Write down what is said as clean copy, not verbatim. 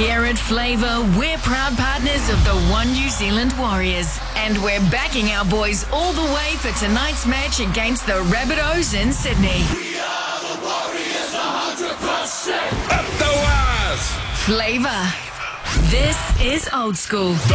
Here at Flavour, we're proud partners of the One New Zealand Warriors. And we're backing our boys all the way for tonight's match against the Rabbitohs in Sydney. We are the Warriors, 100%. Up the wires! Flavour. This is Old School.